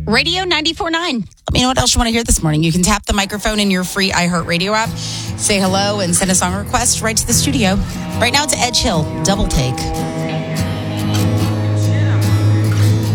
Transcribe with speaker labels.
Speaker 1: Radio 94.9.
Speaker 2: Let me know what else you want to hear this morning. You can tap the microphone in your free iHeartRadio app, say hello, and send a song request right to the studio. Right now it's Edge Hill, Double Take.